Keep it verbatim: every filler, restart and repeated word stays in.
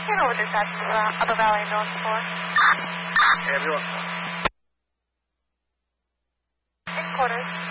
Handle with dispatch of uh, Upper Valley Ambulance four. Ambulance. Six quarters.